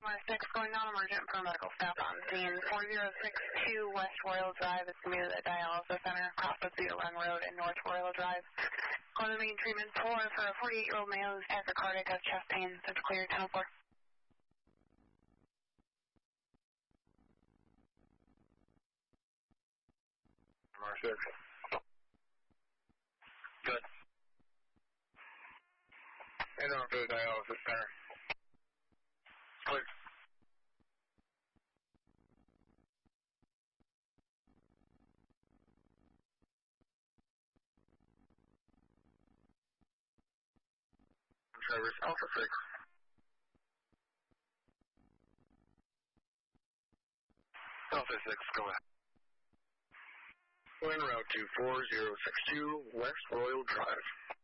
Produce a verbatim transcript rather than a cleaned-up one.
Mar six going non-emergent for medical staff on scene. four zero six two West Royal Drive. It's near the dialysis center across the Cedar Run Road and North Royal Drive. Going to main treatment four for a forty-eight-year-old male who's tachycardic, has chest pain. It's clear, ten oh four. Mar six. Good. And on to the dialysis center. Clear. Traverse Alpha six. Alpha six, go ahead. En route to four zero six two West Royal Drive.